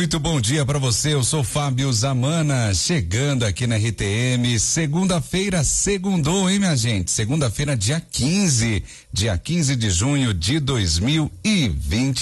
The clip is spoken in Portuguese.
Muito bom dia para você, eu sou Fábio Zamana, chegando aqui na RTM, segunda-feira, segundou, hein, minha gente? Segunda-feira, dia 15 de junho de 2020.